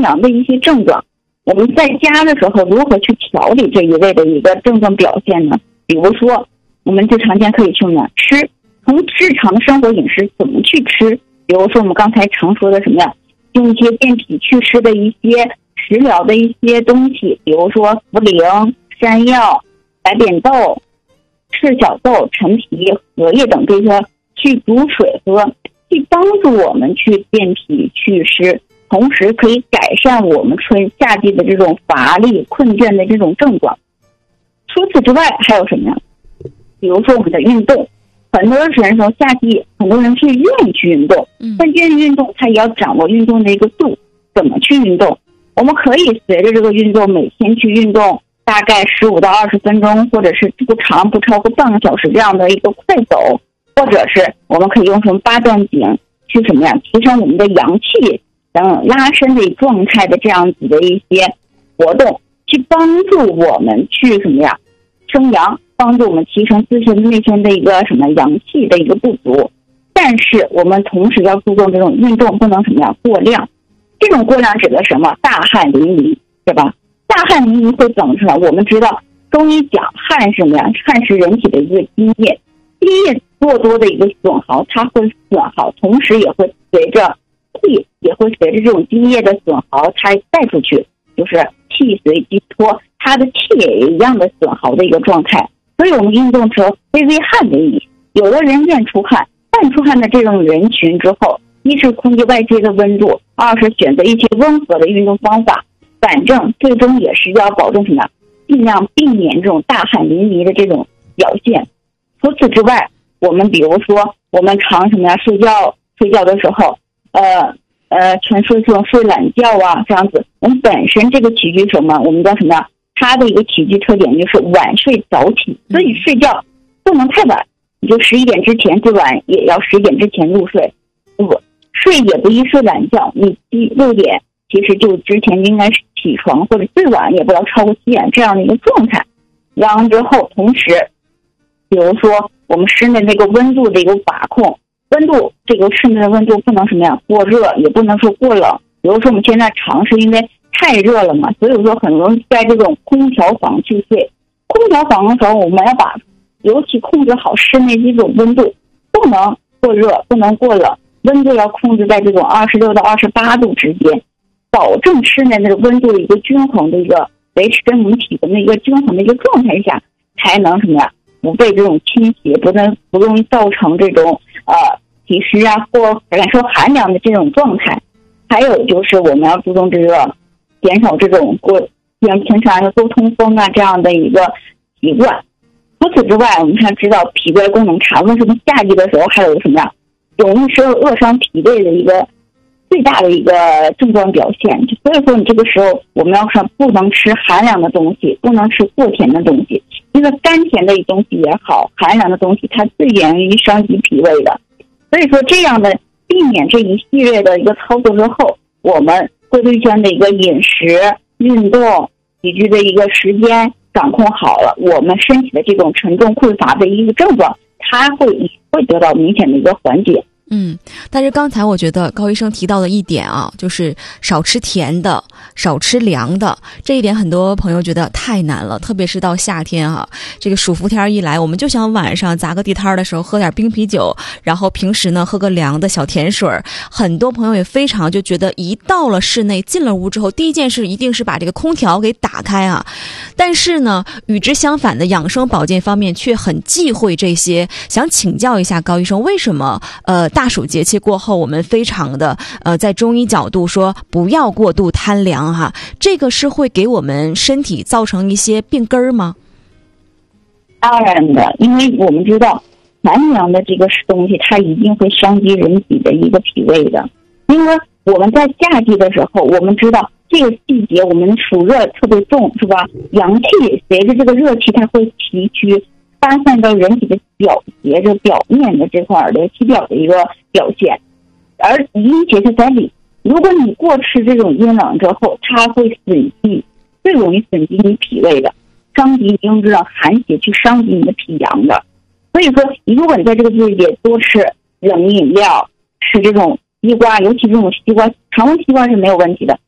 阳的一些症状，我们在家的时候如何去调理这一类的一个症状表现呢？比如说我们最常见可以去吃，从日常的生活饮食怎么去吃，比如说我们刚才常说的什么呀，用一些健脾祛湿的一些食疗的一些东西，比如说茯苓、山药、白扁豆、赤小豆、陈皮、荷叶等这些去煮水喝，去帮助我们去健脾祛湿，同时可以改善我们夏季的这种乏力困倦的这种症状。除此之外还有什么呀？比如说我们的运动，很多人说夏季很多人是愿意去运动，但愿意运动他也要掌握运动的一个度，怎么去运动？我们可以随着这个运动每天去运动大概15到20分钟，或者是不长不超过半个小时这样的一个快走，或者是我们可以用什么八段锦去什么呀，提升我们的阳气等拉伸的状态的这样子的一些活动，去帮助我们去什么呀生阳，帮助我们提升自身内身的一个什么阳气的一个不足。但是我们同时要注重这种运动不能什么呀过量，这种过量指的什么？大汗淋漓，对吧？大汗淋漓会怎么说？我们知道中医讲汗是什么呀？汗是人体的一个津液，津液过多的一个损耗，它会损耗，同时也会随着气，也会随着这种津液的损耗，它带出去，就是气随机脱，它的气也一样的损耗的一个状态。所以我们运动时候微微汗淋漓，有的人愿出汗，但出汗的这种人群之后，一是空气外界的温度，二是选择一些温和的运动方法，反正最终也是要保证什么？尽量避免这种大汗淋漓的这种表现。除此之外，我们比如说我们常什么呀？睡觉的时候，全睡这种睡懒觉啊，这样子。我们本身这个起居什么？我们叫什么呀？它的一个起居特点就是晚睡早起，所以睡觉不能太晚，你就11点之前，最晚也要11点之前入睡。睡也不宜睡懒觉，你6点其实就之前应该是起床，或者最晚也不要超过7点这样的一个状态。然后之后同时比如说我们室内那个温度的一个把控，温度这个室内的温度不能什么样过热，也不能说过冷。比如说我们现在尝试因为太热了嘛，所以说很容易在这种空调房去睡。空调房的时候我们要把尤其控制好室内这种温度，不能过热不能过冷，温度要控制在这种26到28度之间，保证室内的温度的一个均衡的一个维持跟我们体温的一个均衡的一个状态下，才能什么呀不被这种倾斜，不容易造成这种体湿啊或感受寒凉的这种状态。还有就是我们要注重这个减少这种平常的多通风啊这样的一个习惯。除此之外，我们还知道脾胃功能差，为什么夏季的时候还有什么呀容易扼伤脾胃的一个最大的一个症状表现。所以说你这个时候我们要说不能吃寒凉的东西，不能吃过甜的东西，因为甘甜的东西也好，寒凉的东西它最容易伤及脾胃的。所以说这样的避免这一系列的一个操作之后，我们规律性的一个饮食、运动、起居的一个时间掌控好了，我们身体的这种沉重匮乏的一个症状，它会得到明显的一个缓解。 但是刚才我觉得高医生提到的一点啊，就是少吃甜的，少吃凉的，这一点很多朋友觉得太难了，特别是到夏天啊，这个暑伏天一来，我们就想晚上砸个地摊的时候喝点冰啤酒，然后平时呢喝个凉的小甜水。很多朋友也非常就觉得一到了室内进了屋之后，第一件事一定是把这个空调给打开啊。但是呢与之相反的养生保健方面却很忌讳这些。想请教一下高医生，为什么大暑节气过后我们非常的在中医角度说不要过度贪凉哈，这个是会给我们身体造成一些病根吗？ 当然的，因为我们知道寒凉的这个东西它一定会伤及人体的一个脾胃的。因为我们在夏季的时候，我们知道这个季节我们暑热特别重，是吧？阳气随着这个热气它会提取发散到人体的表面的这块的体表的一个表现，而阴邪是在里。如果你过吃这种阴冷之后，它会损及，最容易损及你脾胃的，伤及你用这种寒邪去伤及你的脾阳的。所以说如果你在这个季节多吃冷饮料，吃这种西瓜，尤其这种西瓜，常温西瓜是没有问题的，